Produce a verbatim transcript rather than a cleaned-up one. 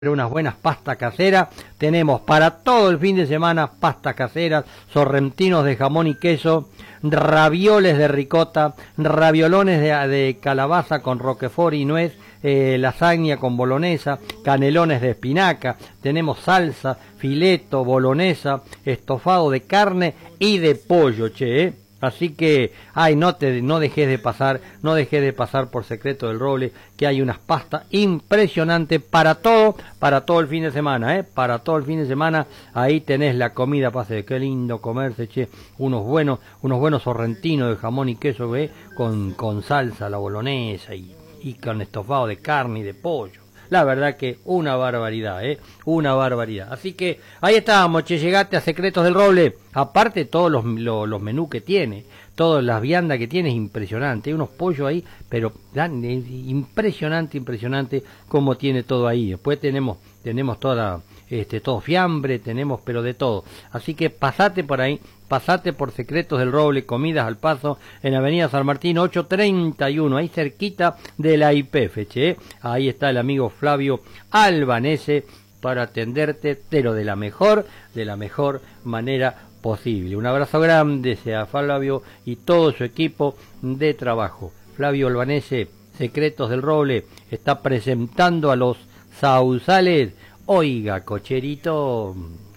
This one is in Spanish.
unas buenas pastas caseras. Tenemos para todo el fin de semana pastas caseras, sorrentinos de jamón y queso, ravioles de ricota, raviolones de, de calabaza con roquefort y nuez, eh, lasaña con bolonesa, canelones de espinaca, tenemos salsa, fileto, bolonesa, estofado de carne y de pollo, che, ¿eh? Así que, ay, no te, no dejes de pasar, no dejes de pasar por Secreto del Roble, que hay unas pastas impresionantes para todo, para todo el fin de semana, eh, para todo el fin de semana. Ahí tenés la comida, pase, qué lindo comerse, che, unos buenos, unos buenos sorrentinos de jamón y queso, eh, con, con salsa, la bolonesa y, y con estofado de carne y de pollo. La verdad que una barbaridad, ¿eh? Una barbaridad. Así que ahí estábamos, che, llegaste a Secretos del Roble. Aparte todos los, los, los menús que tiene, todas las viandas que tiene, es impresionante. Hay unos pollos ahí, pero dan, es impresionante, impresionante cómo tiene todo ahí. Después tenemos, tenemos toda, este, todo fiambre, tenemos pero de todo. Así que pasate por ahí. Pasate por Secretos del Roble, comidas al paso, en Avenida San Martín ocho treinta y uno, ahí cerquita de la I P F, che. Ahí está el amigo Flavio Albanese para atenderte, pero de la mejor, de la mejor manera posible. Un abrazo grande sea Flavio y todo su equipo de trabajo. Flavio Albanese, Secretos del Roble, está presentando a los sausales. Oiga, cocherito.